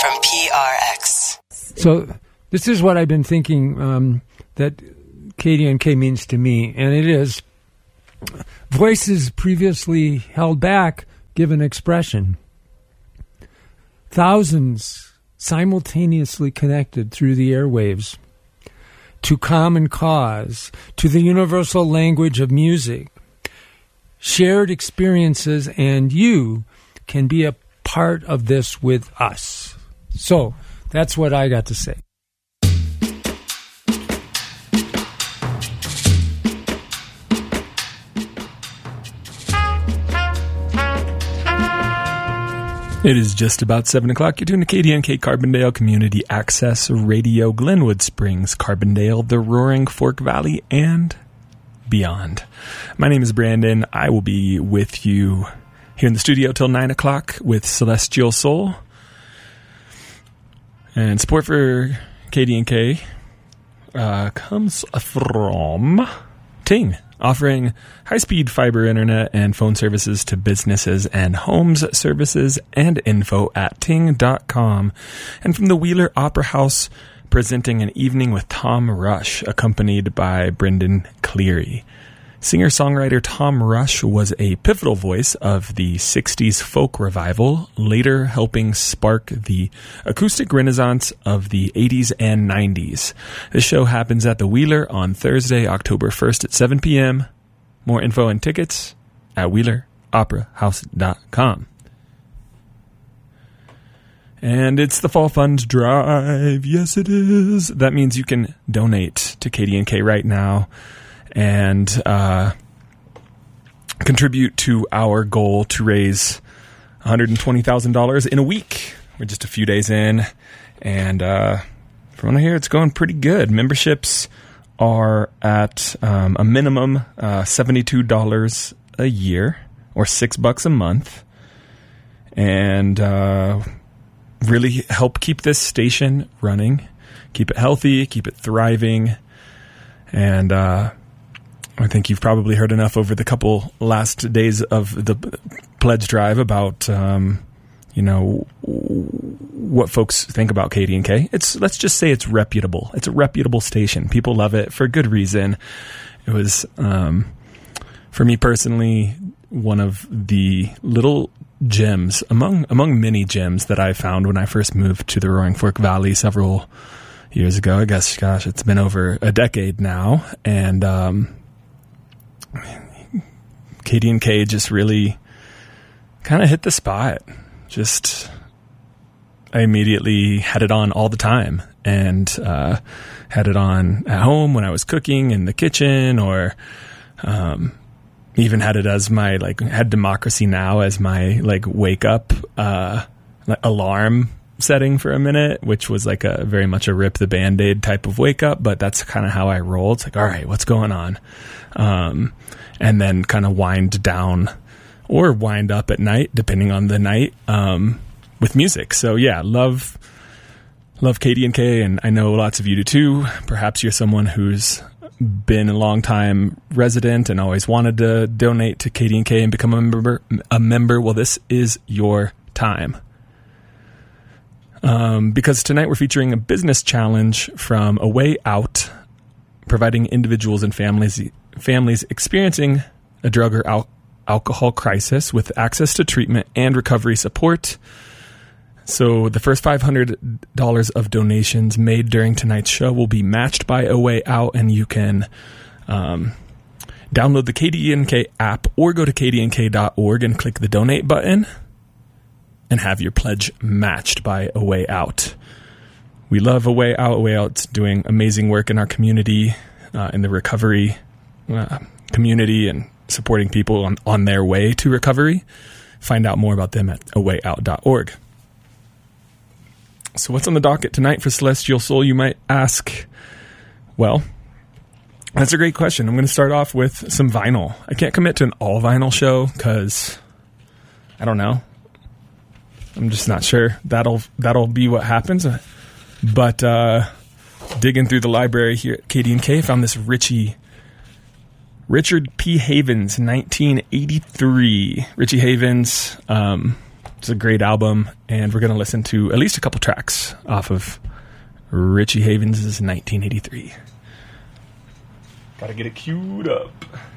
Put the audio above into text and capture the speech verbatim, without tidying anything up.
from P R X. So this is what I've been thinking um, that K D N K means to me, and it is voices previously held back given expression. Thousands simultaneously connected through the airwaves to common cause, to the universal language of music. Shared experiences, and you can be a part of this with us. So that's what I got to say. It is just about seven o'clock. You're doing K D N K Carbondale Community Access Radio, Glenwood Springs, Carbondale, the Roaring Fork Valley, and beyond. My name is Brandon. I will be with you here in the studio till nine o'clock with Celestial Soul. And support for K D N K uh, comes from Ting, offering high-speed fiber internet and phone services to businesses and homes. Services and info at ting dot com. And from the Wheeler Opera House, presenting an evening with Tom Rush, accompanied by Brendan Cleary. Singer-songwriter Tom Rush was a pivotal voice of the sixties folk revival, later helping spark the acoustic renaissance of the eighties and nineties. This show happens at the Wheeler on Thursday, October first at seven p.m. More info and tickets at wheeler opera house dot com. And it's the Fall Fund Drive. Yes, it is. That means you can donate to K D N K right now and uh, contribute to our goal to raise one hundred twenty thousand dollars in a week. We're just a few days in, and uh, from what I hear, it's going pretty good. Memberships are at um, a minimum uh, seventy-two dollars a year, or six bucks a month, and uh, really help keep this station running, keep it healthy, keep it thriving, and uh, I think you've probably heard enough over the couple last days of the pledge drive about, um, you know, what folks think about K D N K. It's, let's just say it's reputable. It's a reputable station. People love it for good reason. It was, um, for me personally, one of the little gems among, among many gems that I found when I first moved to the Roaring Fork Valley several years ago. I guess, gosh, it's been over a decade now. And, um, K D N K just really kind of hit the spot. Just, I immediately had it on all the time, and uh, had it on at home when I was cooking in the kitchen, or um, even had it as my, like, had Democracy Now! As my, like, wake up uh, alarm setting for a minute, which was like a very much a rip the Band-Aid type of wake up, but that's kind of how I roll. It's like, all right, what's going on? Um, and then kind of wind down or wind up at night, depending on the night, um, with music. So yeah, love, love K D N K, and I know lots of you do too. Perhaps you're someone who's been a long time resident and always wanted to donate to K D N K and become a member, a member. Well, this is your time. Um, because tonight we're featuring a business challenge from A Way Out, providing individuals and families families experiencing a drug or al- alcohol crisis with access to treatment and recovery support. So the first five hundred dollars of donations made during tonight's show will be matched by A Way Out, and you can um, download the K D N K app or go to k d n k dot org and click the donate button and have your pledge matched by A Way Out. We love A Way Out. A Way Out's doing amazing work in our community, uh, in the recovery uh, community, and supporting people on, on their way to recovery. Find out more about them at a way out dot org. So what's on the docket tonight for Celestial Soul, you might ask? Well, that's a great question. I'm going to start off with some vinyl. I can't commit to an all vinyl show because, I don't know. I'm just not sure that'll that'll be what happens. But uh, digging through the library here at K D N K, I found this Richie, Richard P. Havens, nineteen eighty-three. Richie Havens, um, It's a great album, and we're going to listen to at least a couple tracks off of Richie Havens' nineteen eighty-three. Gotta get it queued up.